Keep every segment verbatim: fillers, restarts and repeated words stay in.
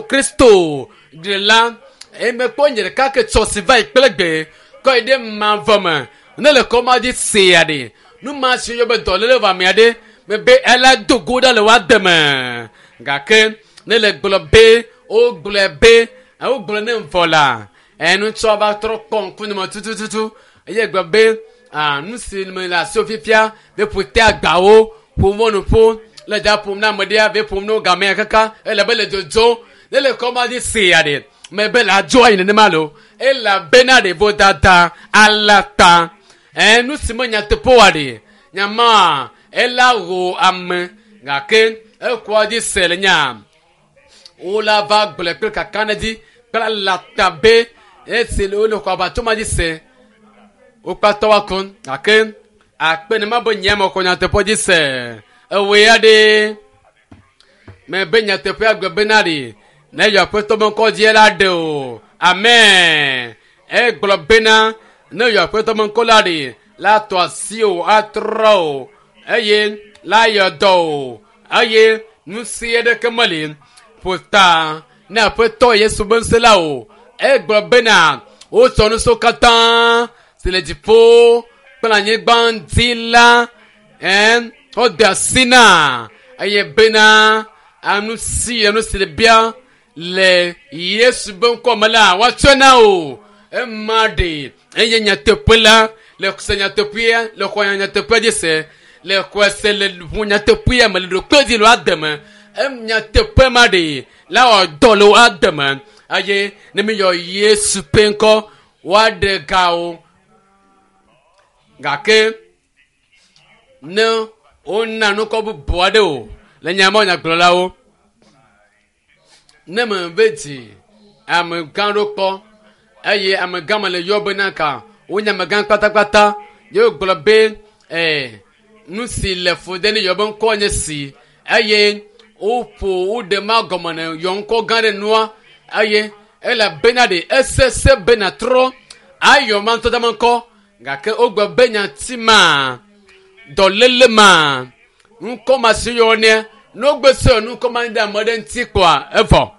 Christo de la et me pogne le cas que tu se va éclater quand il est ma femme ne le commande c'est à dire nous marchons yo be dollar le va me dire mais be elle a do go dans le wa demain gake ne le globe o globe o globe ne vola et nous tu va trop con pour nous tout tout tout tout et globe ah nous c'est la sofia be pour te agbao pour mon pour le ja pour na modia be pour nous gamin kaka et la belle jojo ne le commande c'est à dire mais be la joie ne malo et la benade vodata alata et nous si monya te poade nyama ela ro am ngake e kwa di sel nyam o la va ble pe ka kanadi pela la tabe e se le lo kwa ba to ma di se o pa to wa kun ngake a pe ne ma bo nyama ko nya te po di se e we ade me be nya te pe agbe benari na yo pe to mo ko di la de o amen e glo bena na yo pe to mo ko la de la to si o atro aye la yo do aye nous c'est de kemali pourtant na pe to yesu ben cela o e gbo bena o so nu so katan c'est le dipo plan ye bandila en o da sina aye bena anu si anu c'est bien le yesu ben comme là wa tona o e made e nya te pela le seigneur te prie le croyant te prie c'est le quoi c'est le nya te prie mais le que dit le adam em nya te prie made la o dolo adam aye ne mi yo yesu penko wa de gao gake no ona no ko bu boade o le nya mo nya glola o ne me beti am gando ko aye am gama le yobena ka onya magan pata pata yo globe eh nous si le fodene yobon ko nya si aye o po o de magomane yon ko gande noa aye ela benade ss benatro ayo man to damanko ngake ogbo benya tima dolelema nko masiyo ne no gbese no komanda modern ti kwa evo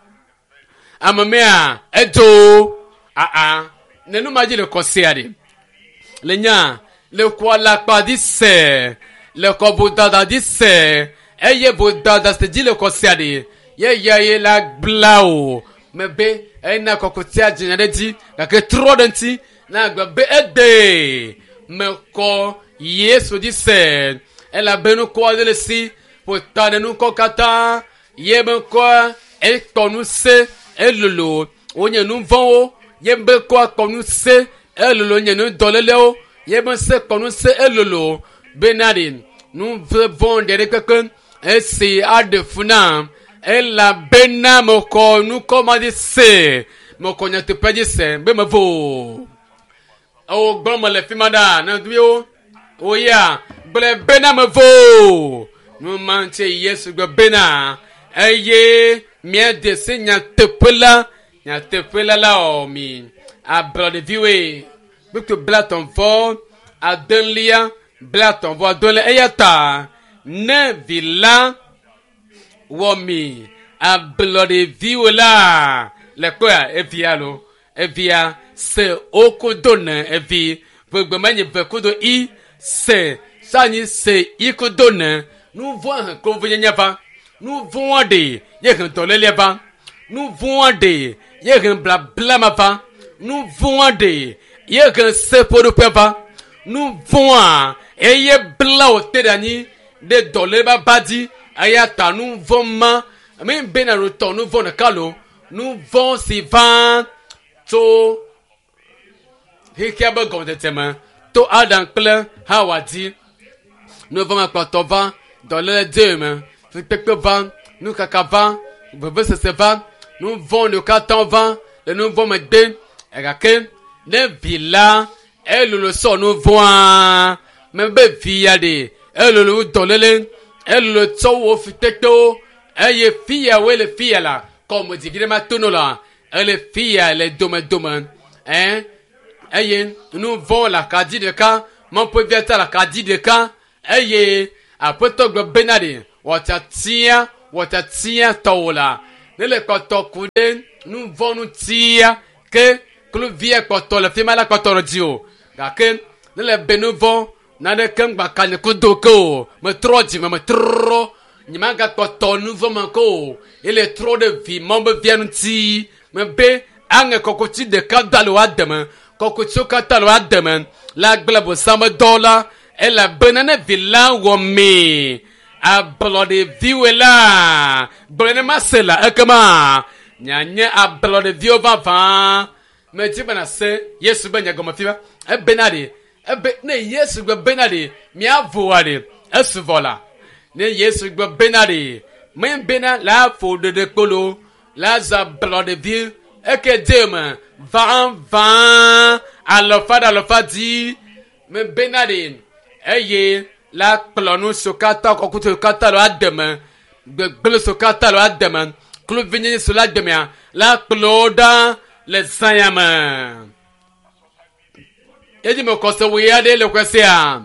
amamea edo a a nenu maji le kosiade le nya le kwa la pa dise le ko bodada dise eye bodada se di le kosiade ye ye la blao mebe ena kokotia jinade di ngake tro denti na gbe ede me ko yesu dise ela benu ko de si potane nu ko kata ye ben ko e tonu se elolo onye nu von ye be ko tonu se elolo nye nu dolele o ye ben se tonu se elolo benadin nu von de rekeken e si ade funa ela bena mo ko nu ko ma di se mo ko nya te pedi se be me vo o gbon mo le fi mada na du o o ya ble bena me vo nu manche yesu go bena eye mie de se nya te pela nya te pela la o mi a brode viwe bukto blaton fo a denlia blaton vo dole eyata ne villa wo mi a brode viwe la le kwa evia lo evia se okodone evi gbogbo manye vekodo i se sani se ikodone nous voyons qu'on vient nyava nous voyons des y'a un tolele va nous voyons des y'a un blabla va nous voyons des y'a un sepo de peva nous voyons et y'a bla au tedani de dolele ba badi ayata nous voyons même ben à retour nous voyons kalo nous voyons si van to hikaba gondetema to adan kle hawadi nous voyons quoi to va dans le demain, nous peut vent, nous caca nous se vent, nous vont le carton vent, et nous vont mettre et que les villas, elles le sont, nous voient, même be via des, elles le dolele, elles le sont au fiteto, elles est fille, ouais, les filles là, comme dit Guilherme Tonola, elles est fille, les domaines domaines, hein, elles nous vont la cadi de cas, mon peut bien la cadi de cas, elles apoto gbe benade watatia watatia tola ne le kɔtɔ ku ɖe nu vɔ nu tia ke kluvia kɔtɔ le fi ma la kɔtɔ le dzi o gake ne le be nu vɔ nane ke ŋgba ka nye kudo ke o me trɔ dzi me me trɔ nyima ga kɔtɔ nu vɔ me ke o ele trɔ ɖe vi mɔ be via ŋuti me be aŋe kɔkɔtsi ɖeka da le wa deme kɔkɔtsiwo katã le wa deme la gblẽ bosame dɔ la elabena ne vi la wɔ mee ablɔɖeviwoe la gblɔ ne ma se la ekema nyanye ablɔɖeviwo vavã medzi bena se yesu be nye gɔme fi ba ebena ɖe ebe ne yesu gbe bena ɖe miavoa ɖe esuvɔ la ne yesu gbe bena ɖe me bena la afɔ ɖeɖe kpolo la za ablɔɖevi eke de me vãvã alɔfa ɖe alɔfa dzi me bena ɖe eye la kplɔ nu so katã kɔkutu katã le ademe gbegble so katã le ademe kluvinye so la demea la kplɔ ɖa le zanya me edi me kɔse wo ya ɖe le kɔsea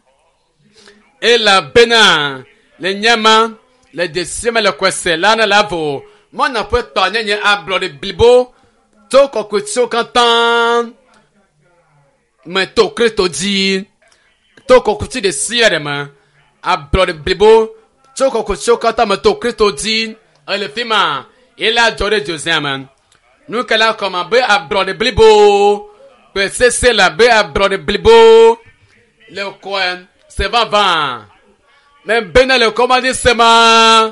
elabena le nyama le desie me le kɔse la ne la vo mɔna ƒe tɔ nye nye ablɔ de blibo to kɔkutu katã me to kristo dzi. To kokuti de siya de ma ablɔ de blibo to kokuti kata me to kristo dzi ele fi ma ela dzɔ ɖe dzozea me nu ke la kɔma be ablɔ de blibo pe sese la be ablɔ de blibo le kɔɛ se vavã me bena le kɔma di sema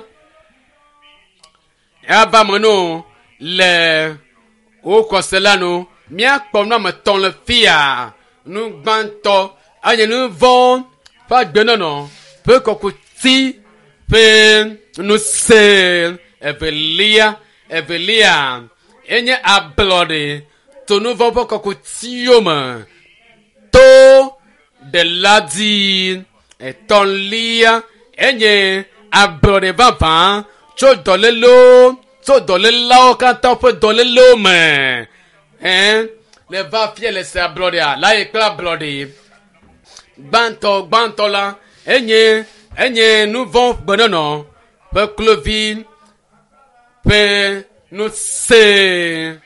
ava me no le wo kɔse la no miakpɔ nu ame tɔn le fia nu gbãtɔ anye nu vɔ fa gbenɔnɔ pe kɔkuti pe nu se evelia evelia enye ablɔɖe to nu vɔ ƒe kɔkutiwo me to de la di etɔlia enye ablɔɖe vavã tso dɔlélo tso dɔlélawo katã ƒe dɔlélo me ɛn le va fie le se ablɔɖea la yi kple ablɔɖe. Gbãtɔ gbãtɔ la enye enye nu vɔ gbenɔnɔ ƒe klovi ƒe nu se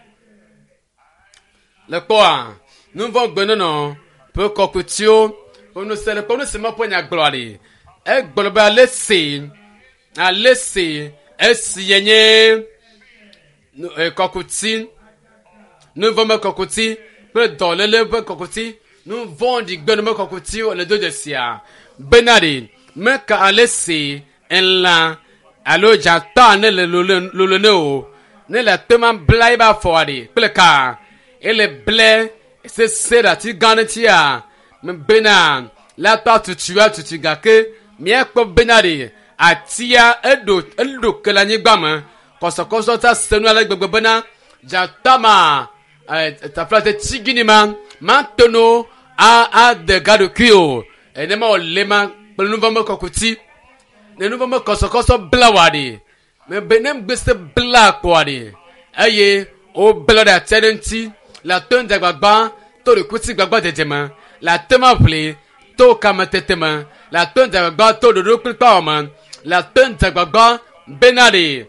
le kpɔa nu vɔ gbenɔnɔ ƒe kɔkutiwo ƒe nu se le kpɔ nu si me ƒe nyagblɔa ɖe egblɔ be ale si ale si esi yenye kɔkuti nu vɔ me kɔkuti kple dɔléle ƒe kɔkuti. Nu vɔ̃ɖi gbɛnu me kɔkuti le do dzesia bena ɖe meka ale si elã alo dzata ne le lolo ne o ne le tema bla ebe afɔa ɖe kple ka ele ble sese ɖe ati gã ɖe tia me bena la tɔ atutu atutu gake miakpɔ bena ɖe atia eɖo eɖo ke le anyigba me kɔsɔkɔsɔ ta senu ale gbegbe bena dzata ma tafla te tsigini ma ma tono a a de gado kio ene ma ole ma kple nu vɔ me kɔkuti ne nu vɔ me kɔsɔkɔsɔ bla wa ɖe me be ne gbese bla kpɔa ɖe eye o bla ɖe atia ɖe ŋuti le ato ŋdze gbagba to ɖe kuti gbagba dede me le ato ma ʋli to kame tete me le ato ŋdze gbagba to ɖoɖo kplikpawo me le ato ŋdze gbagba bena ɖe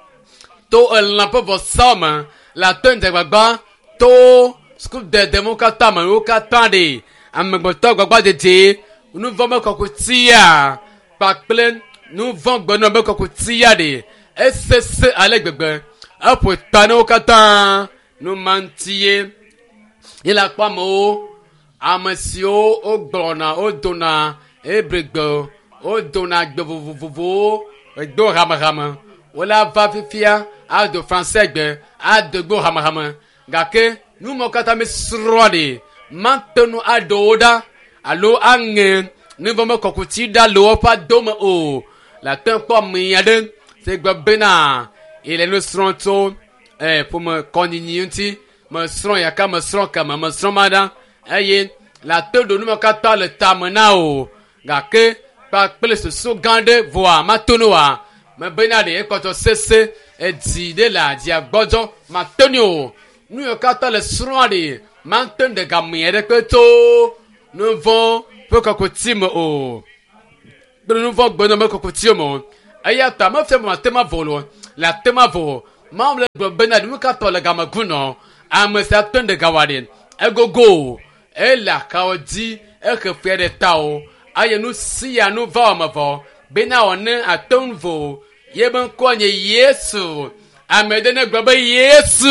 to elã ƒe vɔsawo me le ato ŋdze gbagba to sukuu dede mo katã me wo katã ɖe amegbetɔ gbagba dede nu vɔ me kɔkutia kpakple nu vɔ gbenɔ me kɔkutia ɖe esese ale gbegbe eƒo ta ne wo katã nu mantie ye le akpa amewo ame siwo wogblɔna wodona ebregbe wodona gbe vovovowo egbewo hamehame wole ava fifia ado fransɛ gbe ado gbewo hamehame gake nu me katã mi srɔ̃ ɖe mate nu aɖewo ɖa alo aŋe nu vɔ me kɔkuti ɖa le woƒe adome o le ate ŋu kpɔ ami aɖe si gbe bena ele nu srɔ̃ tso eh, ƒome kɔnyinyi ŋuti me srɔ̃ yaka me srɔ̃ kame me srɔ̃ ma ɖa eye le ate ɖo nu me katã le tame na o gake kpakple soso gã ɖe voa mate nu wa me bena ɖe ekɔtɔ sese edzi ɖe le adzia gbɔdzɔ mate nu o nu yiwo katã le srɔ̃a ɖe mate ɖe game aɖe kpe to nu vɔ ƒe kɔkuti me o kple nu vɔ gbenɔ me kɔkuti me o eya ta me fia be mate ma vɔ lo la tema vo mam le glo bena du ka to le gama guno am sa ton de gawadin e gogo e la kaodi e ke fe de tao aye nu si ya nu va ma vo bena one aton vo ye ben ko nye Yesu amede ne glo ba Yesu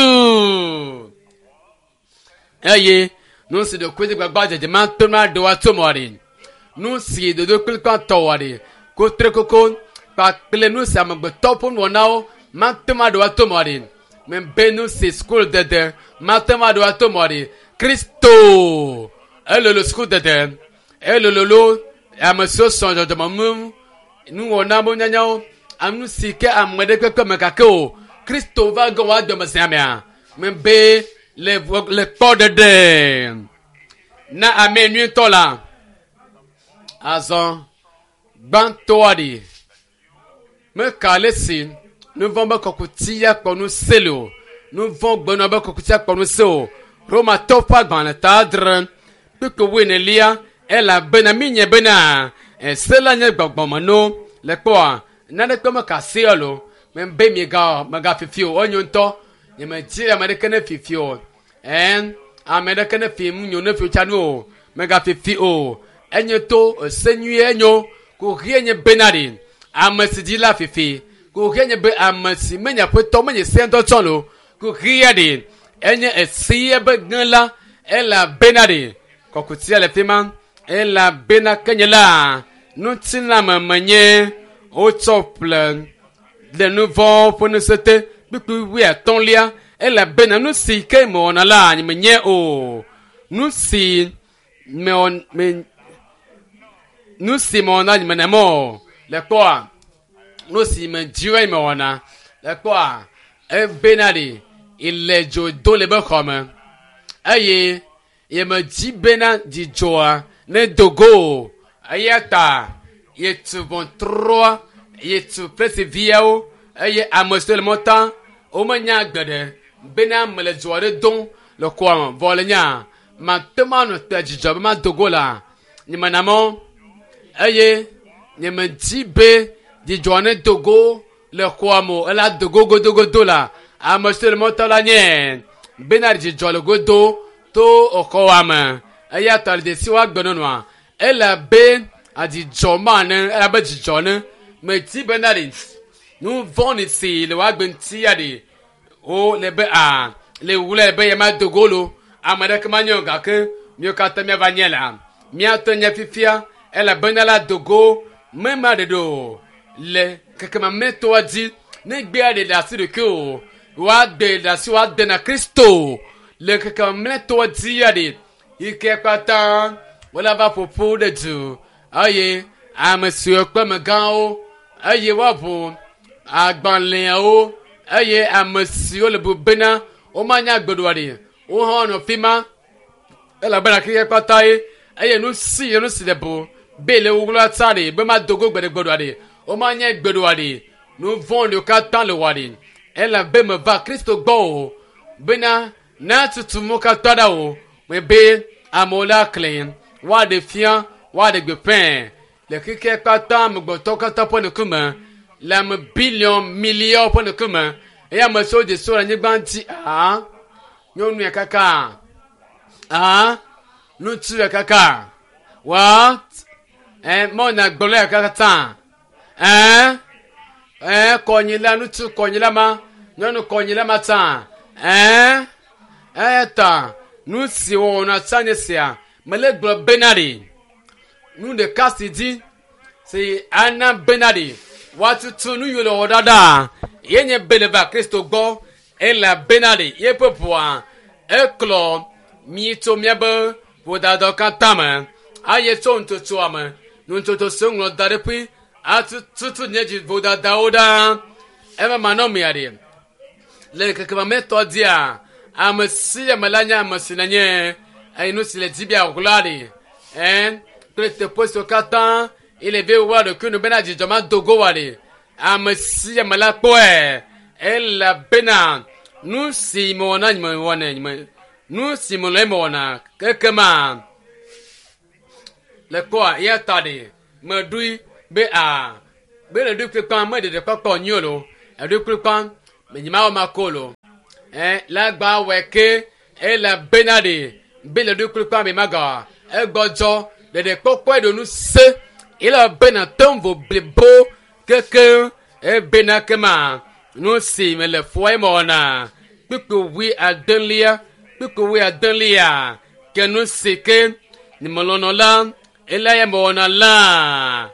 aye nu si de kwezi gbagba je man to ma do wa to morin nu si de do kul kan to wari ko tre ko ko pa ple nu sa ma gbe topun wonao man to ma do wa to morin men benu si school de de man to ma do wa to morin Christo elle le school de de elle le lo am so son de mamu nu wona bo nyanyao am nu si ke am de ko me ka ko Christo va go wa de ma samia men be le le port de de na amenu to la azon bantoadi me kalesi nous vont ba kokutia ko nu selo nous vont gbono ba kokutia ko nu so Roma topa gban tadre pe ko wenelia ela benami nye bena e sela nye gbogbon mano le po na de ko ma kasiolo me be mi ga ma ga fifio onyonto nye me ti america na fifio en america na film nyo na fi chanu me ga fifio enyo to senyu enyo ko rienye benari amasidi la fifi ko rienye be amasi menya poto menye sento tonlo ko riade enye esiye be ganla ela benari ko kutia le fiman ela bena kenyela nutina mamanye au tople de nouveau pour nous c'était bipu wi atonlia ela bena nu si ke mo na la ni menye o nu si me on me nous si mon âme menemo le quoi nous si me dieu me wana le quoi e benadi il le jo do le be comme aye ye me di bena di joa ne dogo ayata ye tu bon trois ye tu plus viao aye amosel montant o manya gade bena me le joa de don le quoi volenya ma temano te di job ma dogo la ni manamo aye nye me di be di joane dogo le kwamo ela dogo go dogo do la a monsieur le montola nye benar di jole go do to okowama aye atal de siwa gbononwa ela be a di joma ne ela be di jone me ti benari nu voni si le wa gbenti ya de o le be a le wule be ya ma dogo lo amada kamanyo ga ke mi ka ta me vanyela mi atanya fifia ela benala dogo mema de do le kakama meto adi ne gbe ade da si de ko wa de da si wa de na Kristo le kakama meto adi ade ike pata wala ba popo de du aye amesio kwa magao aye wabu agbanle o aye amesio le bubena o manya gbodo ade o hono fima ela bana kike pata e aye no si no si de bo bele wugula tsari be ma dogo gbede gbodo ade o ma nye gbodo ade no von le ka tan le wade ela be me va Kristo gbo bena na tutu mo ka tada o me be amola clean wa de fian wa de gbepin le kike pata me gbo to ka ta po ne kuma la me billion million po ne kuma e ya me so de so la nye gbanti ah nyonu ya kaka ah no tu ya kaka what eh mona gbole kakata eh eh konyila nutu konyila ma nyonu konyila mata eh eh ta nu si wona tsanesia mele gbo benari nu de kasidi si ana benari watu tunu yulo odada yenye beleva Kristo gbo ela benari ye popoa eklo mito miebe vodado katama aye tonto tuama nuntoto sunglo darepi atu tutu nyeji voda dauda ema manomi ari le kakama meto dia amasi malanya amasinanye ayinu sile dibia gulari en prete posto katan ile be wa de kunu benaji jama dogo wari amasi malapoe ella bena nu si mona nyma wona nyma nu si mona mona kakama le quoi ya tade me dui be a be le dui pe kan me de de papa nyolo adukrupan menyima makolo eh la gba weke e la benade be le dukrupan be maga e gbojo de de popo de nu se ila bena tombo blebo keke e bena kema nu si me le foi mona pipo wi adanlia pipo wi adanlia ke nu se ke ni molono la ila ya mona la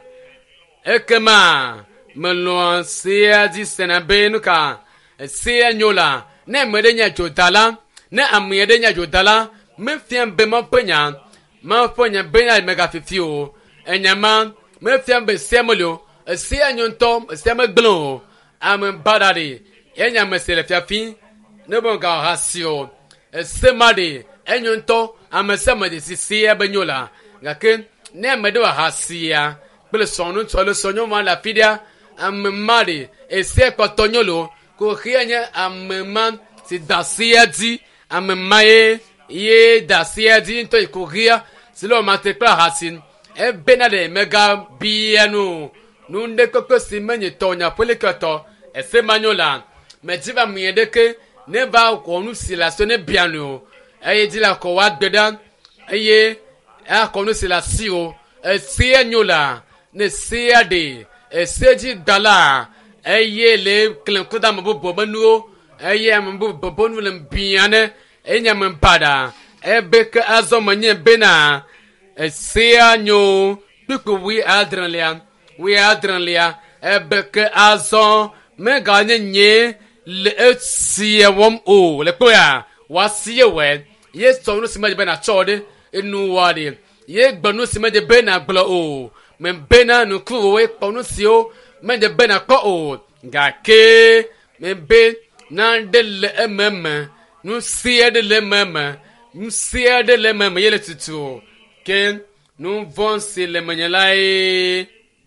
ekema melon sia di senabenuka sia nyola ne medenya jodala ne amyedenya jodala me fiam be mo penya ma ponya benya mega fifio enyama me fiam be semolo sia nyonto sia megblo am badade enya mesele fiafi ne bonga rasio semade enyonto am semade sia benyola ngake ne medo hasia bele sonu tole sonyo ma la fidia am mari ese kotonyolo ko khianya am man si dasia di am maye ye dasia di to ikogia silo mate pra hasin e benade mega bianu nunde koko si menye tonya polikato ese manyola mejiba miedeke ne ba ko nu sila so ne bianu e dila ko wa gbeda eye a ko nu sila si o ese anyola ne sia de eseji dala eye le klenkoda mbo bobanu eye mbo bobonu le biane enya mpada ebeke azomanye bena esia nyo piku we adrenlia we adrenlia ebeke azon me ganye nye le esie wom o le poya wasie we ye sonu simaje bena chode enu wade ye gbanu simaje bena glo o men bena no kuwe ponu sio men de bena ko o ngake men be nan de le meme nu sie de le meme nu sie de le meme yele tutu ken nu von si le menyalai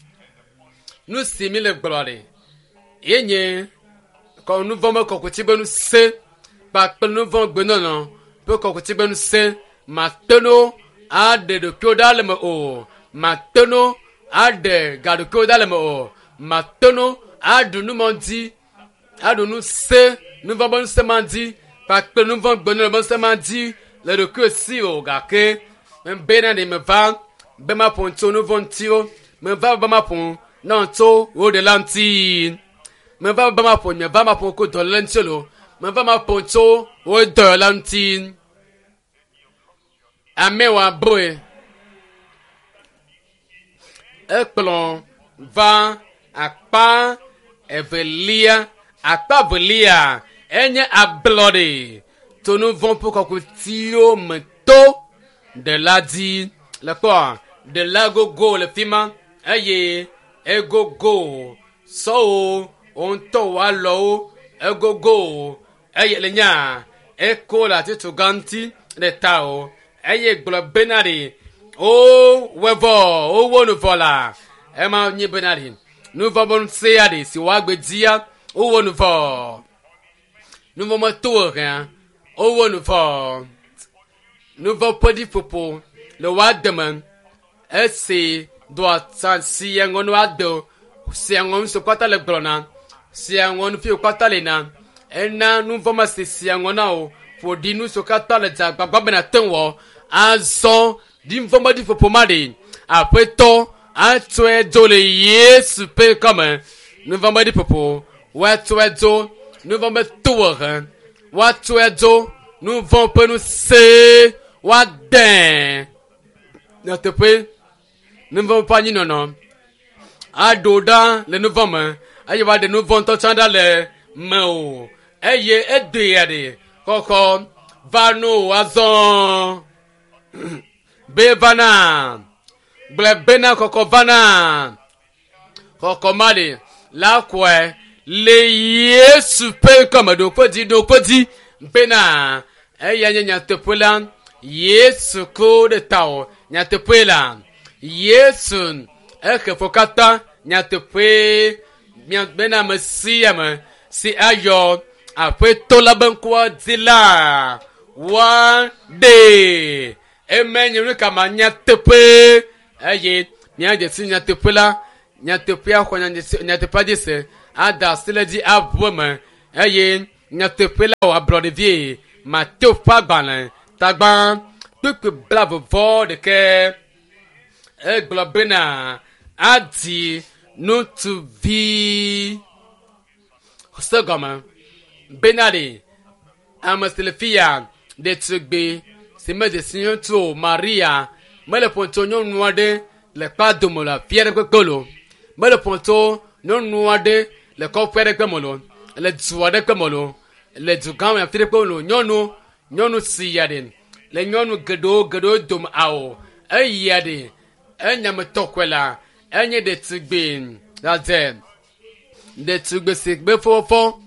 nu simile glore yenye ko nu von ko ko tibenu se pa pe nu von gbenono pe ko ko tibenu se ma tono a de do kodale me o matono ade gaduko dalemo o matono adunu mondi adunu se nous va bon se mandi pa pe nous va bon bon se mandi le de que si o gake men bena de me va be ma ponto nous vont tiro me va ba ma pon non to o de lanti me va ba ma pon me va ma pon ko de lantilo me va ma ponto o de lanti amewa boy Eplon va akpa evelia akpa velia enye ablode to nous vont pour kokutio mento de la di le quoi de la gogo le fima aye egogo so on to walo egogo aye le nya eko la titu ganti de tao aye glo benari oh wevo oh wonu vola ema nyi benari nous vamos se ade si wagbe dia oh wonu vo nous vamos tour hein oh wonu vo nous vamos podi popo le wadman esse doit san si ngon wado si ngon so kwata le brona si ngon fi kwata le na ena nous vamos se si ngon o for di nous so kwata le ja gbagba na tenwo azon dim voma di fopomade après to a tue do le yesu pe comme nous voma di popo wa tue do nous voma tour wa tue do nous vont pe nous se wa den na te pe nous vont pas ni non non a doda le nous voma ayi wa de nous vont to chanda le mo eye ede ade koko vano azon Bevana Blebena kokovana Kokomade La kwe Le yesu pe comme do podi do podi Bena Eya nya tepela Yesu ko de tao nya tepela Yesu Eke fokata nya tepe Bena mesia me Si ayo Apre tola bankwa dila One day Amen, you look at my nyatepe. Aye, nya de si nyatepe la, nyatepea kwa nyatepa dise. ada siledi abome eye nyatepela wa brodevie ma tofa gban tagban tuku bravo for de ke e globena adi no to vi sogoma benari amastelefia de tugbe se me de signon to Maria me le ponto nyon noade le pa domola fiere kokolo me le ponto nyon noade le ko fiere komolo le zuade komolo le zugam ya fiere komolo nyonu nyonu siyaden le nyonu gedo gedo dum awo ayade enyam tokwela enye de tugbe that's de tugbe se be fofo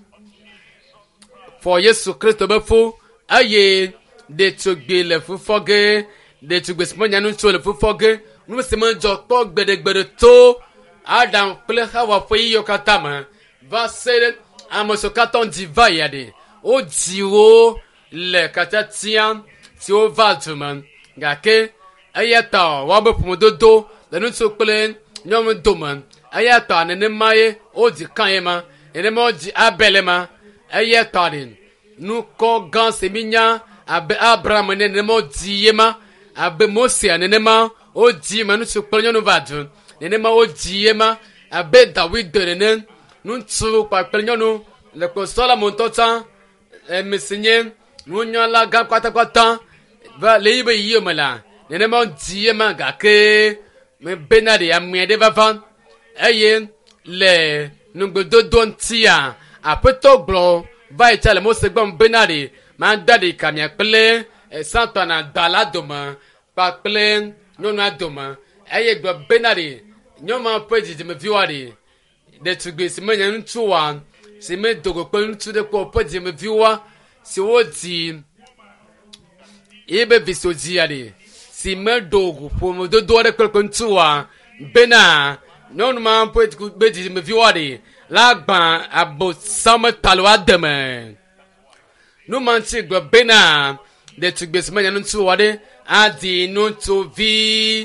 for Yesu Christo be fo aye de tugbe le fufoge de tugbe smonya nu so le fufoge nu se man jo po gbedegbede to adam ple hawa fo yi yokatama va se amoso katon divaya de o diwo le katatian ti o valtuman gake ayata wa be pomododo le nu so ple nyom doman ayata ne ne maye o di kanyema ene mo di abelema ayata din nu ko gan seminya abe Abraham ne ne mo di yema abe Mose ne ne ma o di ma nu so ple nyonu vadu ne ne ma o di yema abe David de ne nu tsu pa ple nyonu le ko Solomon tota e mesinye nu nyala ga kwata kwata va le yibe yemala ne ne ma di yema ga ke me benade amede vavan eye le nugbedo don tia apeto glo va itale mo segbon benade man dade kamia ple e santana dala doma pa ple nyonu adoma eye gbo benade nyoma peji de me viwade de tugbe si me nyan tuwa si me dogo pe ntu de ko peji me viwa si wodi ebe visoji ade si me dogo po mo do do de ko ntuwa bena non ma peut beji me viwade la gban abo sam talwa deme no man ti gbo bena de tugbe se manya ntu wade adi no to vi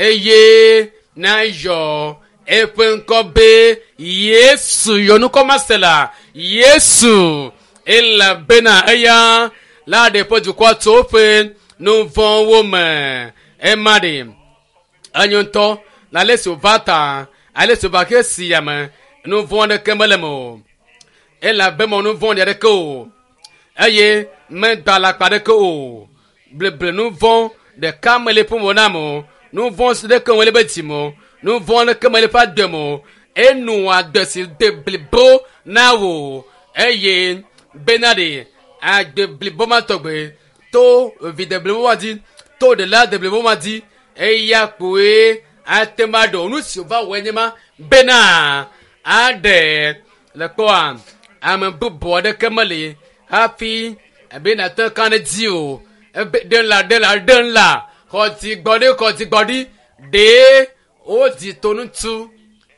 eye na yo epen ko be Yesu yo no komasela Yesu ela bena aya la de po du kwa to fe no von woman e made anyonto la laisse vata ale se vake siyama no vonde kemelemo ela bemo no vonde de ko aye me dala pade ko ble ble no von de kamele pour monamo no von de ko le betimo no von kemele pa demo enu adesi de blibo nawo aye benade a de blibo matogbe to videblo wadi to de la de blibo madi eya poe atemado nu si va wenyema bena ade le kwa am bubo de kemale happy bena to kan dio de la de la de la ko ti gbode ko ti gbodi de o di tonu tu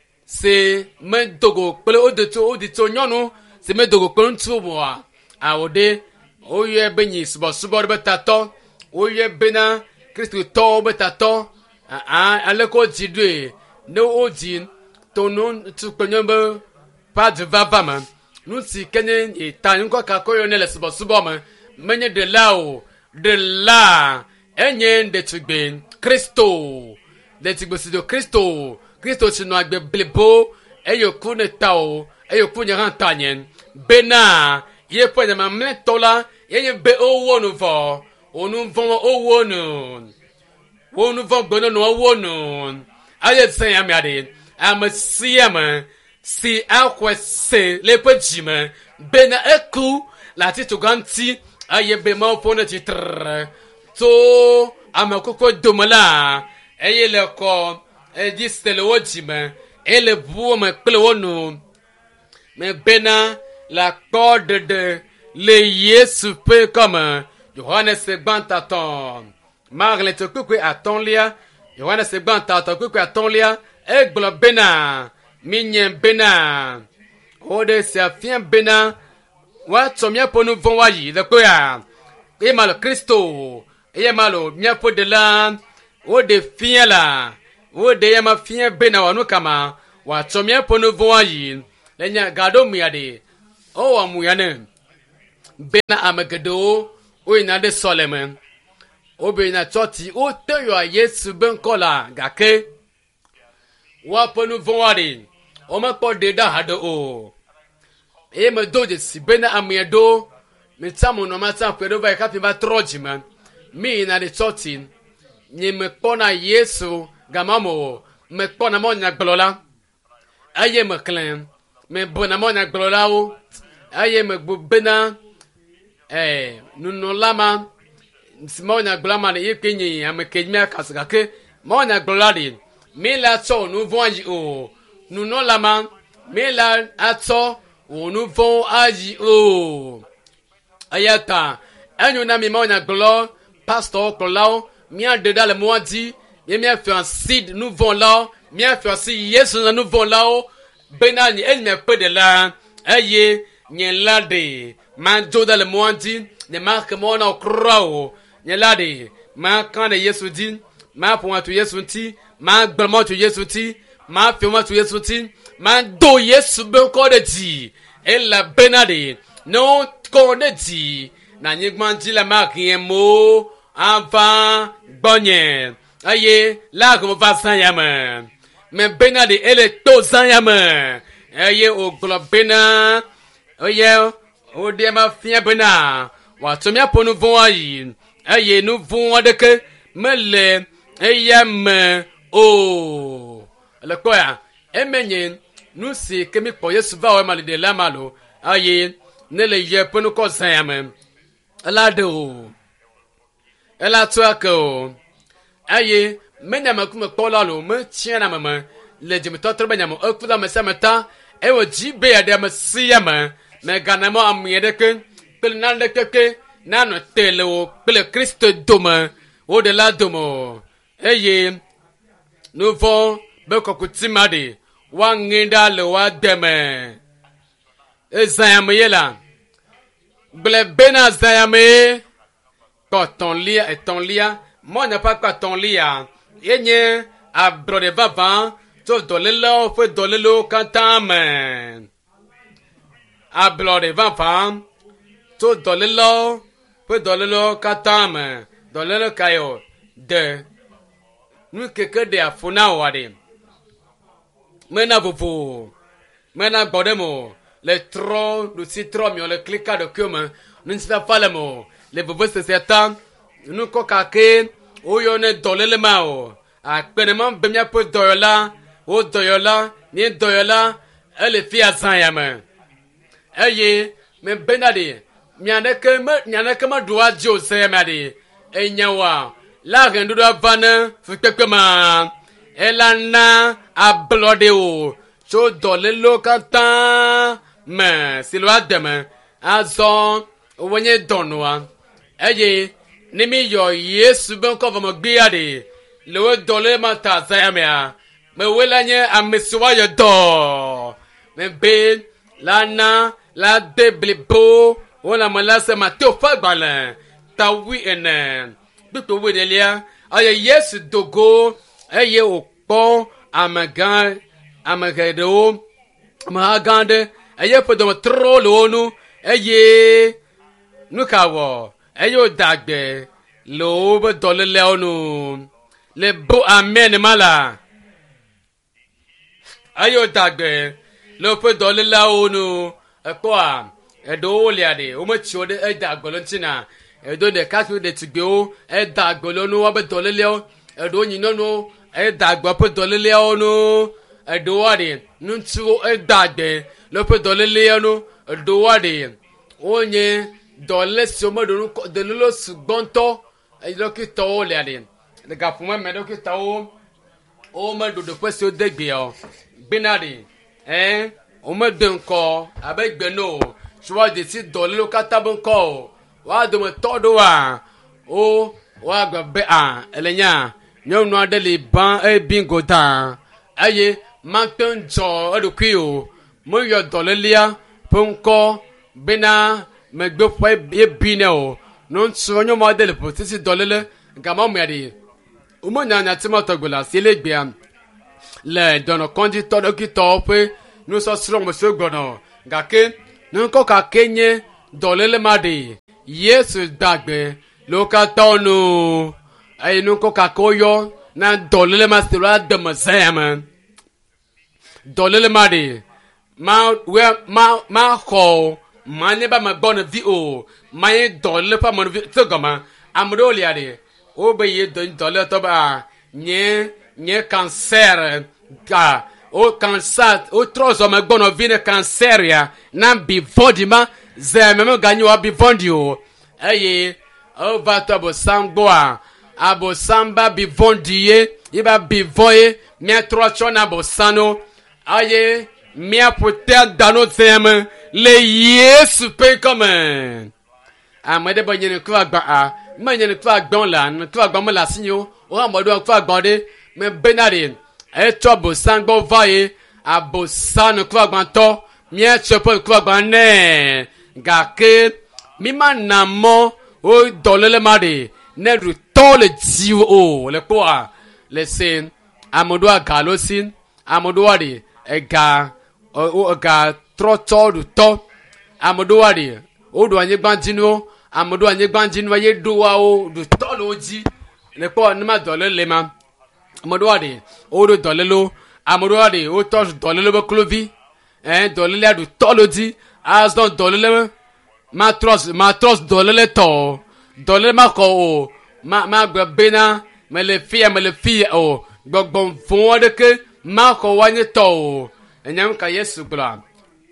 se me dogo pele o de to o di to nyonu se me dogo pele tu mo a awode o ye benyi subo subo be tato o ye bena Kristo to be tato ah aleko jidwe no ojin to no tu penyombe pa de vavama nu si kenye etan nko kakoyo ne lesbo subo ma menye de lao de la enye de tugbe Kristo de tugbe sido Kristo Kristo sino agbe blebo eyoku ne tao eyoku nya han tanyen bena ye panya ma metola ye be owo no vo onu vo owo no wonu vo gbono no wo no aye sen am yade am siema si akwese le pejima bena eku la ti to ganti aye be ma pona ti tr to am kokko domala aye le ko e distele wojima ele buo me pele wonu me bena la corde de le Yesu pe comme Johannes Bantaton Marle te kukwe atonlia Yohana se banta ta kukwe atonlia eglo bena minyen bena ode se afien bena wa tomia ponu von wayi le koya e malo Kristo e malo mia po de la ode fien la ode yama fien bena wanu kama wa tomia ponu von wayi lenya gado miade o amuyane bena amagado o inade Solomon o bena choti o teyo Yesu ben kola gake wa ponu vonwade o ma ko de da hado o e me doje si bena amuyado me tamu no mata pedo ba kapi ba trojima mi na de choti ni me pona Yesu gamamo me pona monya gbolola aye me clan me bona monya gbolola o aye me bena eh nuno lama monya gbolola ne yekenyi amekenyi akasaka ke monya gbolola de me la cho nu vonji o nuno lama me la ato o nu von aji o ayata anyo na mi monya gbolola pastor gbolola mi a de dans le mois dit mi a fait un seed nous vont là mi a fait un seed yes nous vont là benani elle me peut de là aye ni là de man do dans le mois dit ne marque mon au croix ni là de ma quand de Yesu dit ma pour tu Yesu ti ma gbamo tu Yesu ti ma fait moi tu Yesu ti ma do Yesu ben ko de dit elle la benade non ko de dit na ni gman dit la marque un mot avant bonye aye la comme va sans yama mais benade ele to sans yama aye o globena aye o de ma fia bena wa to mia ponu von ayi aye nu von de ke mele ayam o le koya emenye nu si kemi po Yesu va o mal de la malo aye ne le ye ponu ko sans yama ala de o ela tuako aye menya makuma kola lo me tiana mama le jimi totro benya mo okula me samata e wo jibe ya de masiyama me ganamo amyede ke pel nande keke nano tele o pel Christ doma o de la domo aye nous vont be kokutimade wa nginda le wa deme ezayame yela ble bena zayame quand ton lia et ton lia, moi n'a pas quoi ton lia. Yenye a brode vavant, to dolelo fe dolelo kantamen. A brode vavant, to dolelo fe dolelo kantamen. Dolelo kayo de. Nu keke de afuna wade. Mena vovo. Mena godemo. Le tro, le citron, le clica de cumin. Nous ne savons pas le mot. Les bobos de certains, nous coquaqués, ou y'en est dans le mao. À penement, ben y'a peu d'oyola, ou d'oyola, ni d'oyola, elle est fille à Saint-Yaman. Aye, mais benade, y'en a que me, y'en a que ma doigt d'yo Saint-Yamadi. Et y'awa, la reine de la vanne, fait quelque man. Elle en a à blodéo, chaud dans le locantin, mais c'est le demain, à son, ou y'en donnois. Aye, nimi yo Yesu ben ko vamo gbiade le we dole mata sayamia me welanye ameswa yo do me be lana la deblibo wala malase mateo fagbalan tawi ene bito we delia aye Yesu dogo aye okpo amagan amagado mahagande aye podo trolo onu aye nukawo ayo dagbe lo be dole leonu le bo amen mala ayo dagbe lo pe dole leonu epo a edo le ade o mo ti o de e dagbe lo ntina edo de kasu de tigbe o e dagbe lo nu wa be dole leo edo yin no e dagbe pe dole leonu edo ade nu tu e dagbe lo pe dole leonu edo ade onye dole somo do de lo sugbonto e lo ki to le ale le ga fun me do ki ta o o me do de pese o degbe o binade eh o me de nko abegbe no so de ti dole lo kata bon ko wa do me to do wa o wa gba be a elenya nyo no ade le ban e bingo ta aye manton jo o do ki o mo yo dole lia ponko bina me gbe fo e bine o no nso nyo mo de le potisi dolele gama mo yade o mo nya nya timo togbola si le gbe am le dono kondi todo ki to pe nous sommes monsieur Gono. Gake, nous sommes Kenya, dans le Madi. Yes, Dagbe, Locatonu. Et nous sommes Koyo, nan dans le Mastura de Mazam. Dans le Madi. Ma, ma, ma, ho, ma neba ma bonne vie, oh, ma dans le pas mon vie, ce gamin, Amroliade. Obéir dans le toba, nye, nye cancer, ga. O cancer, o trozo ma bono vine canceria, nan bivondima, zememe ganyo a bivondio. Eye, o vato abo sangboa, abo samba bivondie, iba bivoye, mia trocho na bosano, aye, mia poter dano zeme, le yesu pe comme. A mwede bo nyene kwa gba a, mwen nyene kwa gba la, kwa gba mo la sinyo, o amodo kwa gba de, me benade. E chobo sangbo vaye abo sanu kwa gbanto mie chopo kwa gbane gake mima namo o dolele made ne ru tole jiwo o le po a le sin amodo agalosin amodo wadi e ga o ga troto du to amodo wadi o do anye gbanjinu amodo anye gbanjinu ye do wa o du to lo ji le po ni ma dolele ma Amadouade, o de dolelo, Amadouade, o touch dolelo be clovi, hein, dolele du tolodi, as don dolele, matros, matros dolele to, dolele ma ko, ma, ma bena, me le fia, me le fia, o, gbon fon de ke, ma ko wanye to, enyam ka yesu bla.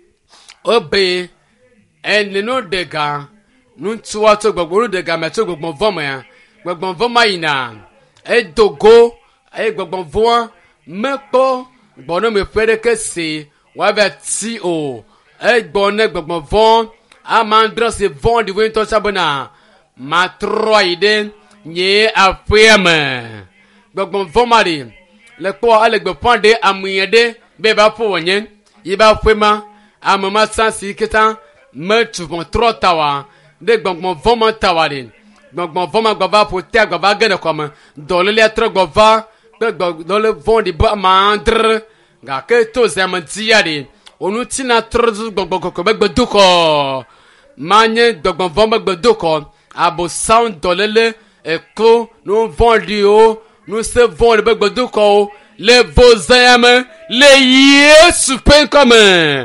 Obe, en le no dega, nun tuwa to gbon dega, me to gbon voma ya, gbon voma ina, e dogo, aye gbọgbọn fún mẹkpọ gbọnọ mi fẹrẹ kẹsì wà bẹ ti o ẹ gbọnọ gbọgbọn fún amandrọsi fún diwẹ ntọ sábẹnà ma trọ yìí dẹ nye àfẹmẹ gbọgbọn fún mari lẹkpọ alẹgbẹ fún de amúnyẹ de bẹẹ bá fọ wọnyẹ yìí bá fẹ ma amama sansi kẹta mẹ tùfọn trọ tawa de gbọgbọn fún ma tawa de gbọgbọn fún ma gbọba pọtẹ gbọba gẹnẹ kọmọ dọlẹlẹ trọ gbọva. Dans le vent de bois mandre, ga que tous aiment dire, on nous tient à trop de bedouko, manie de bon vent bedouko, à beau sound dans le écho, nous vendons, nous se vendons le bedouko, les vos amis, les yesu pen comme,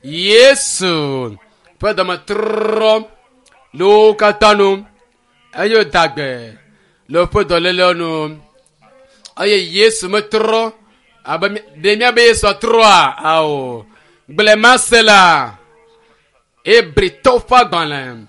yesu, pas de ma trop, le katano, ayo dagbe, le peu dans le leono. Aye yesu me tro aba de mi abe yesu troa ao blema sela e brito fa gbanla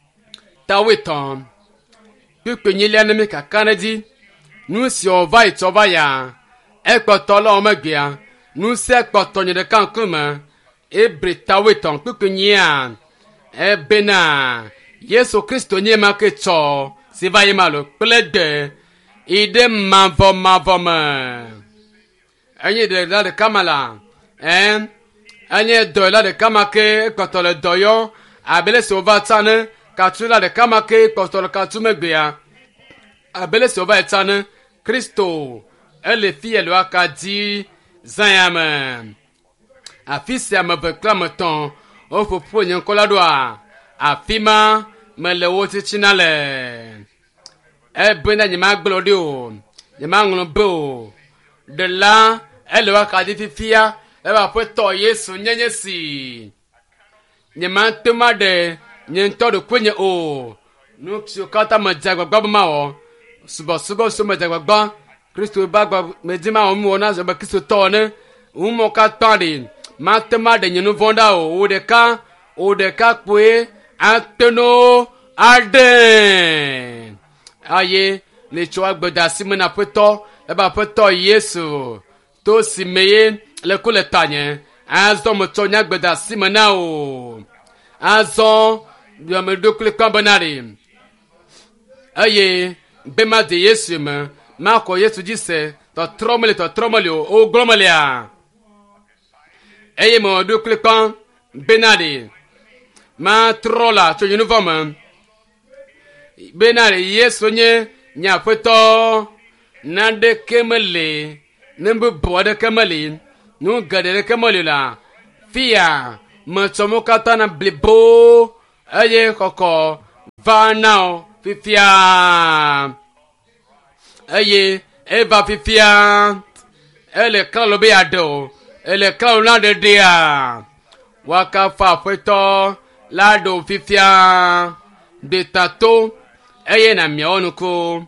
taweton pe pe nyele anemi ka kanadi nu si ova itoba ya e potolo omegbe nu se potonye de kan kuma e britaweton pe pe nyia e bena yesu kristo nye ma ke cho si va ye malo plede ide mavo mavo me anye de la de kamala hein anye de la de kamake kotole doyo abele se ova tane katula de kamake kotole katume gbea abele se ova tane Kristo ele fille lo akadi zayame afisi ame beklame ton o fo ponye nkoladwa afima me le woti chinale e bena nyama glodi o nyama nglobe o de la ele wa kadi fifia e ba po to Yesu nyenye si nyama tuma de nyento de kwenye o nu kso kata majagba gbaba ma o subo subo so majagba gba Kristo ba gba medima o mu ona so ba Kristo to ne umo ka tari ma tuma de nyenu vonda o o de ka o de ka pwe ateno aden aye le choa gbeda simena peto e ba peto Yesu to simeye le ko le tanye azo mo tonya gbeda simena o azo yo me dokle kambanari aye bema de Yesu me ma ko Yesu dise to tromele to tromele o glomele a aye mo dokle kan benari ma trola to uniform benari Yesu nye nya peto nande kemele nembu bode kemele nu gade kemele la fia me tsomo kata na blibo eye koko va now fifia eye eva fifia ele kalo be ado ele kalo na de dia waka fa feto lado fifia de tato eye na mi onuko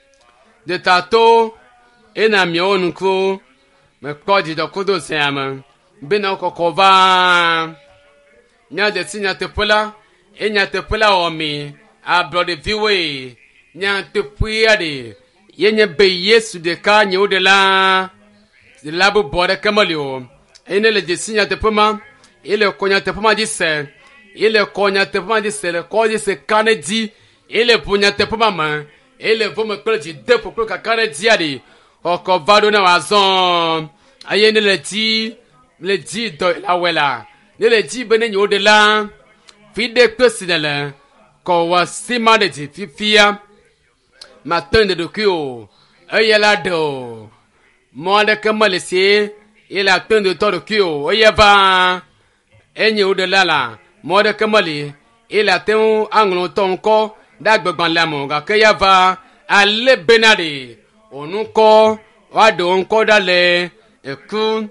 de tato e na mi onuko me kodi do kodo sama bina kokova nya de sinya te pola e nya te pola o mi a brother viwe nya te puade ye nya be yesu de ka nya o de la de labo bore kamalio ene le de sinya te poma ile konya te poma dise ile konya te poma dise le ko dise kanedi ile punya te poma ma ile voma kwelji de pokro ka kanedi ade oko vado na wazon aye ne le ti le di do la wela ne le di bene nyo de la fide personel ko wa sima de ti fifia matin de dokio aye la do mo de kamale si il a ton de to dokio aye va enyo de la la mo de kamale il a ton anglo ton ko dagbegban la mo ga ke ya va ale benade onu ko wa do nko dale ekun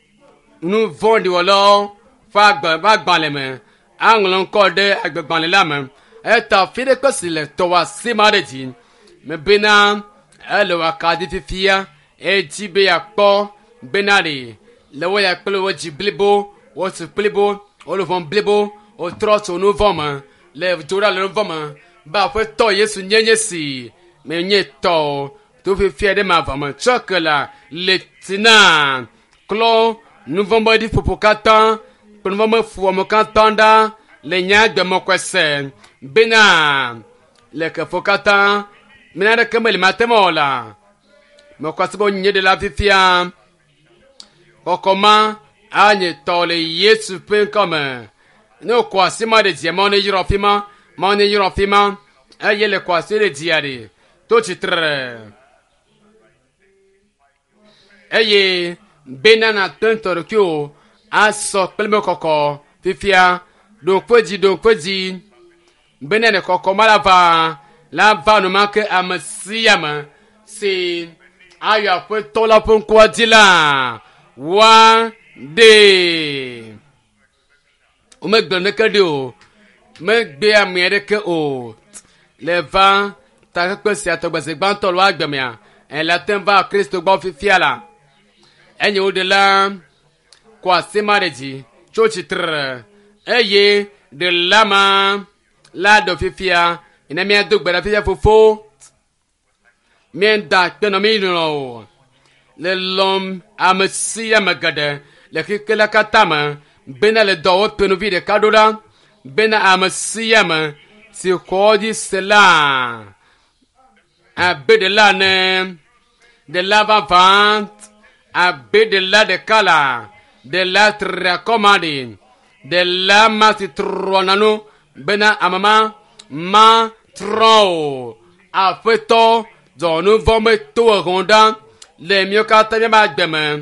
nous vendons alors fagba bagba le me anglon code agbegban le la me eta fide ko sile to wa simaredi me bena elo akadi fifia e jibe yakpo benari le wo ya pele wo jiblibo wo se plebo o lo von blebo o trot o no voma le jora le voma ba fe to yesu nyenye si me nye to to fifia de ma voma chocolat le tina clo nous vamos dire pour katan pour nous vamos fou mo katanda le nya de mo kwese bena le ka fokatan mina de kamel matemola mo kwase bo nye de la fifia okoma anye tole yesu pen comme no kwase ma de diamant ne yiro fima ma ne yiro fima aye le kwase de diari to titre aye benana tento kyo aso pelme koko fifia donc podi donc podi benene koko malava la va no manque amasiama c'est aya pe tola pon kwa dila one day o me gbon ke de o me gbe amere ke o le va ta pe si atogba se gban to lo agbemia en la temba Christ gbo fifia la enye o de la kwa semareji chochi tre eye de lama la do fifia ina mi adogba da fifia fofo mi da pe no mi no le lom amsi amagade le kikela katama bena le do pe no vide kadora bena amsi ama si kodi sela a be de la ne de lava vant a be de la de kala de la tracommande de la matitronano bena amama ma tro a feto do nous vamos to rondan le mio kata me ma gbeme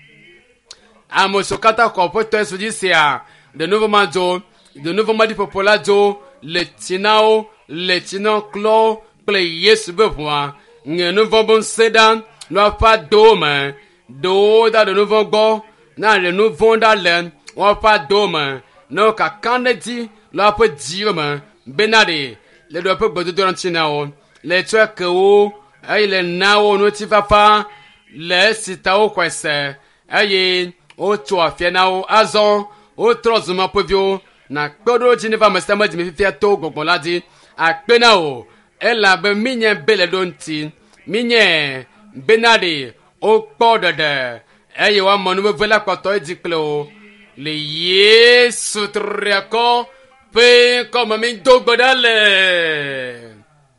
amoso kata ko feto eso disia de nouveau majo de nouveau madi popolajo le tinao le tino clo ple yes bepoa nge nouveau bon sedan lo fa dome do da de nouveau go na le nouveau da len wa fa dome no ka kanedi lo fa diome benade le do pe gbodo do tinao le tweke o ay le nawo no ti fafa le sitao kwese aye o to afia nawo azon o trozuma povio na gbodo jineva mastama di me fifia to gogbon ladi apena o ela be minye bele donti minye benade o podede aye wa monu me vela kwato ediklo le yesu triako pe comme mi dogbodale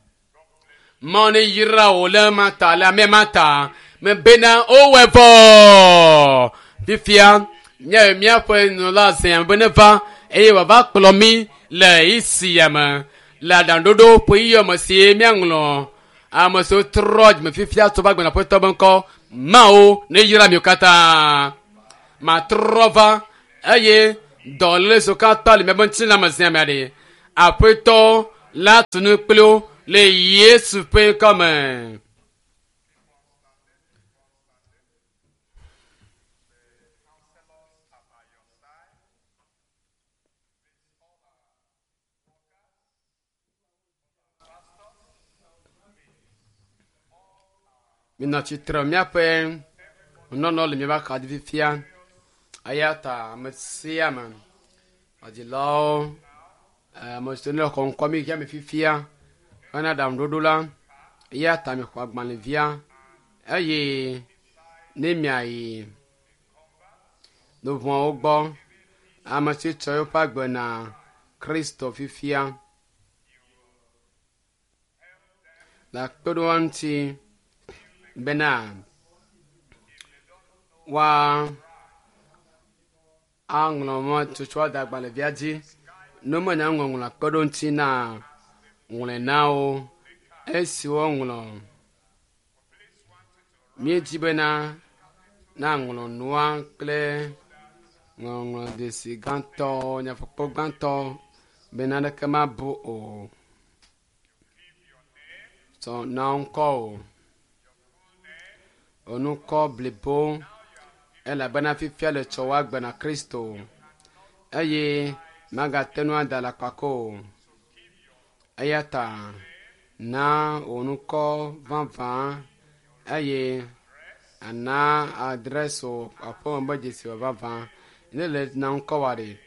mone yira o le mata la me mata me bena o wevo fifia nya mi afa no la se beneva e wa ba klomi le isiama la dandodo po iyo mo se mi anlo amaso troj me fifia to ba gbena po to banko mao ne yira mi kata ma trova eye dole so ka tali me bon tin la ma zin me après to la tunu plo le Yesu pe comme mina chitra mia pe no no le mi ba ka di fia ayata mesia man adi law eh mo se no kon komi ya me fifia ana dam dodula ayata me kwa gban le via aye ne mi ayi no von ogbo amasi choyo pa gbona Kristo fifia la todo anti bena wa anglo mo tuchwa da gbale viaji no mo na ngonglo la todo anti na ngule nao esi wo nglo mi ti bena na nglo noa kle ngonglo de si ganto nya foko ganto bena na kama bo o so na onko onu ko blebo ela bana fifia le chowa gbana Kristo aye maga tenwa dala kwako ayata na onu ko vingt aye ana adreso apo mbo jesi wa vingt ne le na onko ware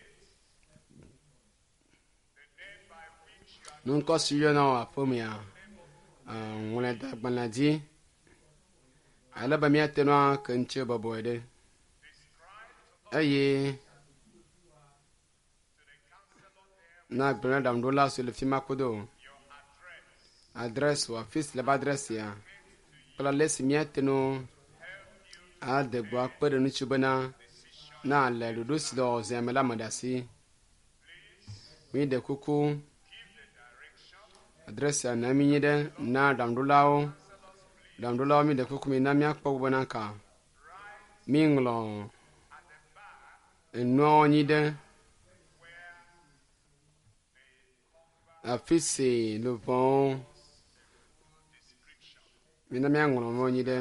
nun ko siyo na apo mia ngule da gbana di ala ba mi atenwa kanche baboede aye na gbana dam dola sur le fima kodo adresse wa fils la adresse ya pala les mi ateno a de gwa pere nu chubana na le do si do zemela madasi mi de kuku adresse ya na mi nyide na dam dolao dam dolao mi de kuku mi na mi akpo bana ka minglo eno nyide afisi le bon mi na mi angolo mo nyide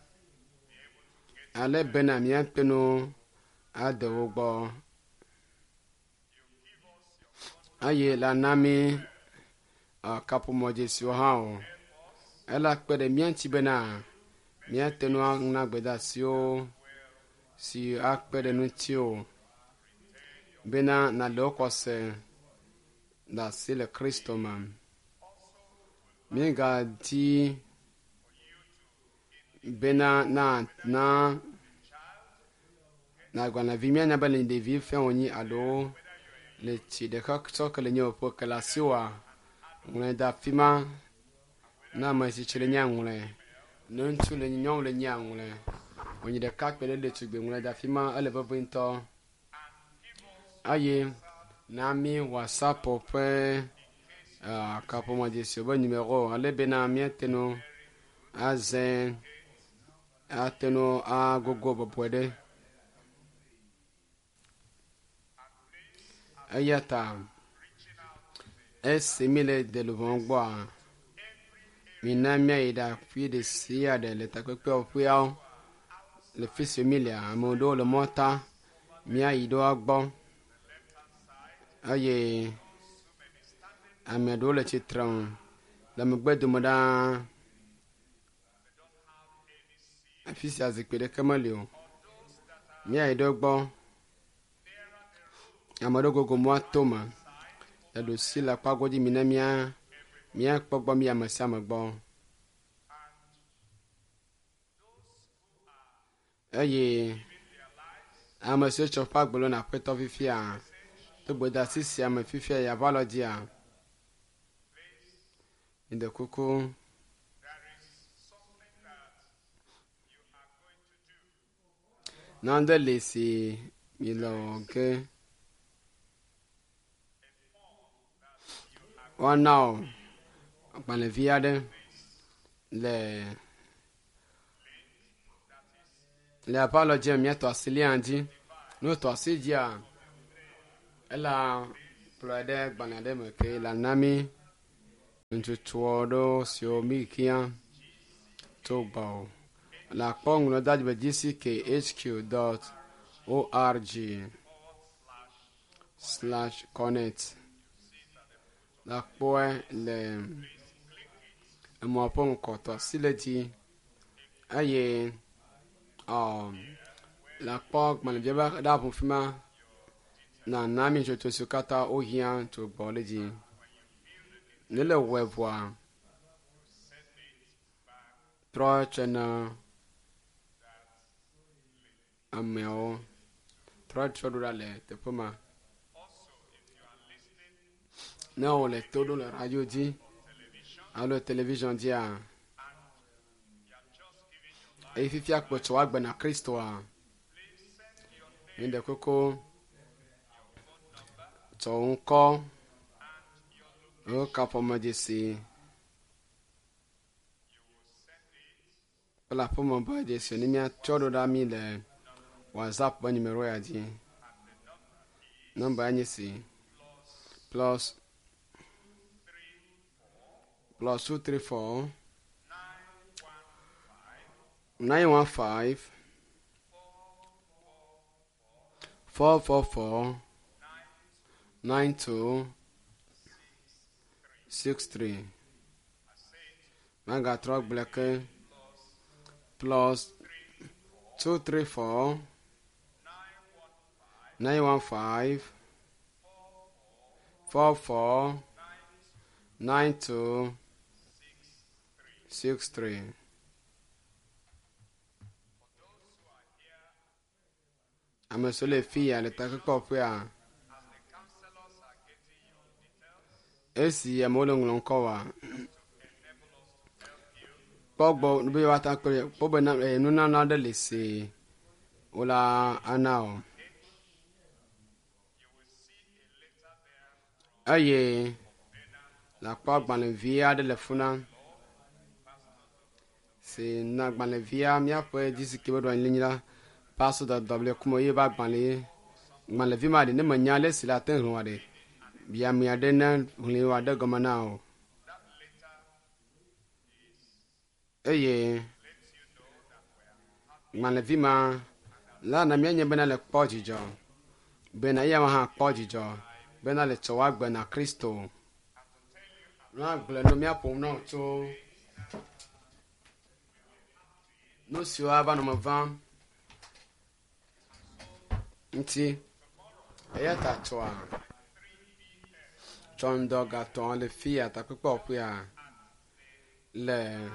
ale bena mi apeno ade wogbo aye la nami a kapo moje si ha o ela pede mi anti bena mi ateno na gbeda si o si akpede nu ti o bena na lokose da si le Kristo man mi ga di bena na na na gwana vimia na bale de vi fe oni alo le ti de ka to ka le nyo po kala siwa ngule da fima na ma si chile nya ngule non tu le nyo le nya ngule oni de ka pe le tu gbe ngule da fima ale bo binto aye na mi whatsapp pe ah kapo ma de si bo numéro ale bena mi ateno azen ateno a gogo bo pwede ayata esimile de luvongwa minamia ida fi de sia de le takwepe ofuya le fils emilia amodo le mota mia ido agbo aye amedo le chitran la mgbedo moda fils azikpede kamalio mia ido agbo amado gogo mo atoma la do si la pago di minamia mia pogbo mi amasa magbo aye amase chopa gbolo na peto fifia to boda sisi am fifia ya valodia in the kuku nande lesi miloge one now pale viade le le apology mi to asili andi no to asidia ela plade banade me ke la nami ntutuodo sio mikia togbo la pong no dad be gck dot org slash connect la poe le mo pon koto sileti aye um la pog man biaba da pon fima na nami joto sukata ohia to bology nele webwa trochena ameo trochodura le te poma na ole todo le radio di alo television dia e fifi akpocho agba na Kristo a inde koko to unko o kapomo desi la pomo ba desi ni mia todo da mi le WhatsApp ba numero ya di number any si plus plus two three four nine one five four four four nine two six three. Manga truck black plus two three four nine one five four four nine two six three. I'm a sole fee and a takakopia. Esi ya molong lonkowa. Pogbo nbe wata kore pobo na e nuna na de lese ola anao. Aye la pogba le via de le funa. Se na gba le via mi apo disi ke bodo en la passo da double kuma ye ba gba le gba le vi ma de ne manya le sila ten ro de. Bia mi ade na le wa de gomana o. Eye manevima la na mienye bena le pojijo bena ya ma ha pojijo bena le chowagbe na Kristo na gble no mi apom no to no si aba no mavam nti eya ta toa chondo gaton le fia ta pepo pia le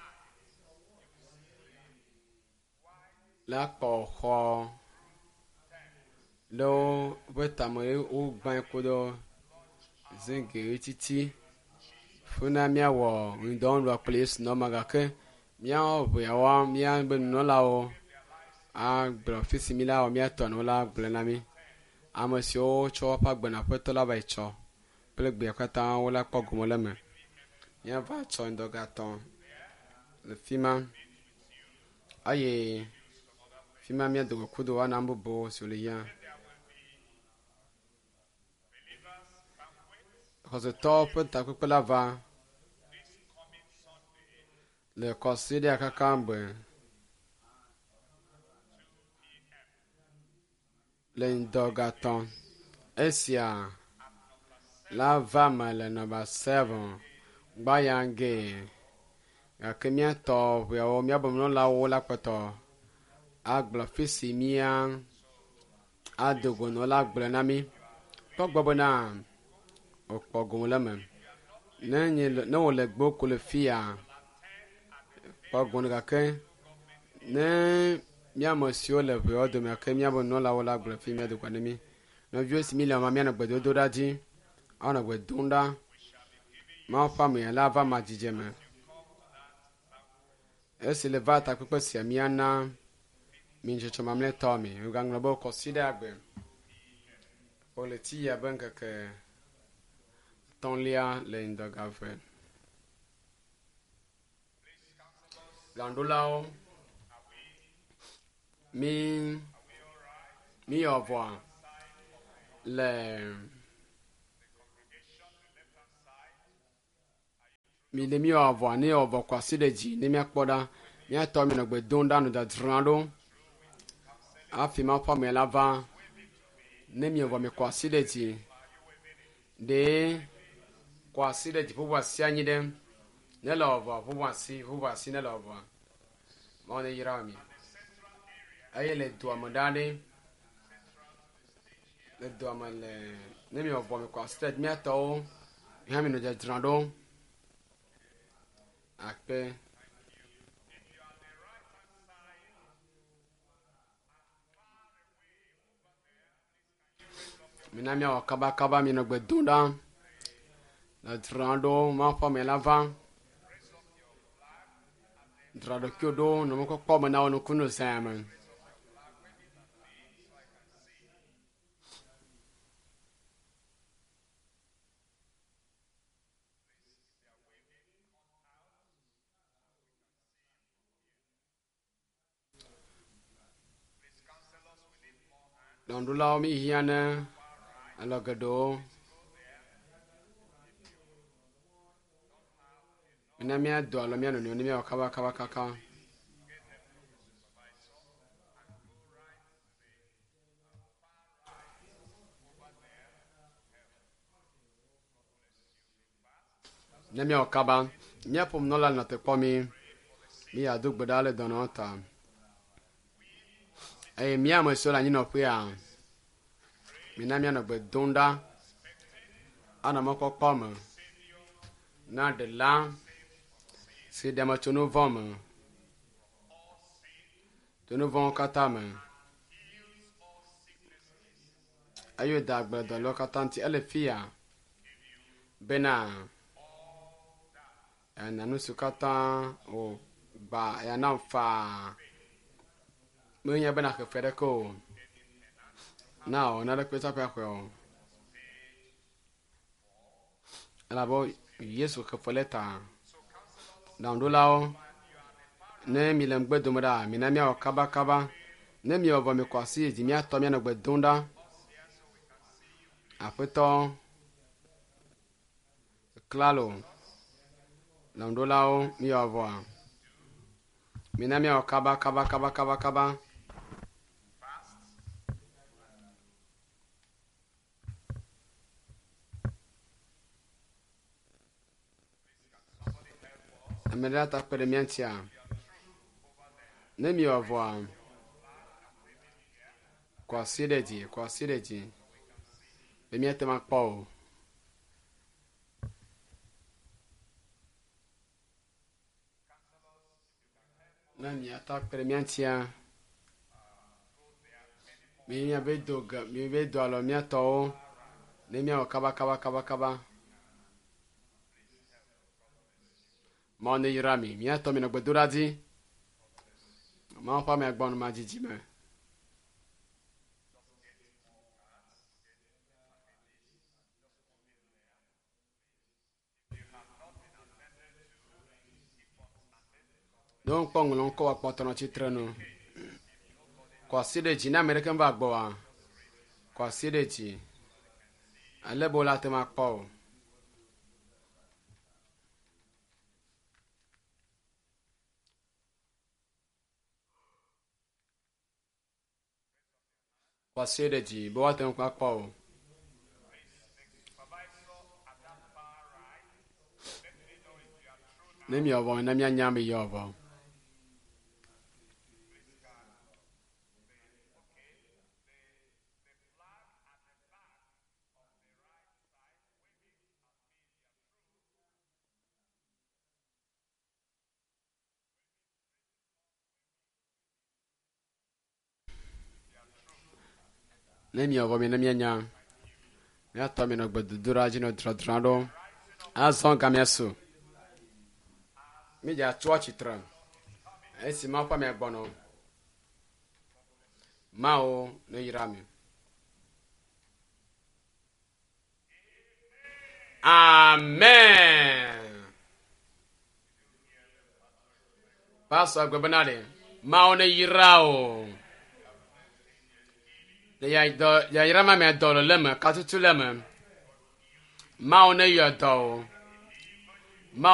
la poho lo wetamo u gban kodo zinge titi funa mia wo ndon ro place no magake mia o ya wa mia be no lawo a bro fisi mi lawo mia to no la gbenami amosio cho pa gbena peto la ba cho ple gbe akata wala pogumo le me ya va cho ndo gaton le fima aye fima mia do kudo wana mbobo sur le yan cause top ta ko la va le consider akakambe le ndogaton esia la va mal number seven bayange akemia to we o mia bom no la wo la poto agba fisi mia adogo no la gble na mi to gbogbo na opogun la me na nyi no le gbo ko le fia pogun ga ke ne mia monsieur le we de me ke mia bom no la wo la gble fi mia de kwa na mi no vio si mi la ma mia na gbedo do daji ana gwedunda ma fa mi la va ma jije me esi le va ta pepe si mia na minje choma mle tomi ugangla bo consider agbe politi ya banka ke tonlia le indoga fe landulao mi mi ovwa le mi le mi avo ni ovo kwasi de ji ni mi akpoda mi ato mi no gbe don danu da drando afi ma pa me lava ni mi ovo mi kwasi de ji de kwasi de ji fu wasi anyi de ne lo ovo fu wasi fu wasi ne lo ovo ma ne yira mi aye le do amodade le do amale ne mi ovo mi kwasi de mi ato mi ha mi no da drando akpe minamia wakaba kaba mi no gbe dunda na drando ma fa me lava drado kyodo no mo ko koma na ono kuno sama don dula mi hiana ala gado minamia do alo mi no ni mi wakaba kaba kaka nemi wakaba nyapum no la na te komi mi adu gbadale donota ay mi amo so la ni no pia minamia no gbe dunda ana moko koma na de la si dama tono voma tono von katama ayo dagba do lokatanti elefia bena ana no sukata o ba ya na fa monya bena ke fedeko now na de kweta pa kwa ala bo yesu ke foleta down lao ne mi lem gbe domada mi na mi o kaba kaba ne mi ovo mi kwasi ji mi ato mi na gbe donda apeto claro down lao mi ovo mi na mi o kaba kaba kaba kaba kaba amerata peremiantia ne mi ovo kwasi de ji kwasi de ji be mi atema po na mi ata peremiantia mi mi abedo ga mi vedo alo mi ato ne mi o kaba kaba kaba kaba ma ne yirami mi ato mi no gbedura di ma fa mi agbon ma jiji me don pong lon ko wa potono chitreno kwa sideji na american ba gbo wa kwa sideji alebo la te ma po kwa sideji bo wa te ma po ne mi ovo na mi anya mi yovo ne mi ovo mi na mi anya mi ato mi no gbedura ji no dradrado azon kameso mi ja tuwa chitra esi ma pa mi agbono mao no yirami amen paso agbebenade mao no yirao ya do ya yira ma me do le me ka tutu le me ma o ne yo do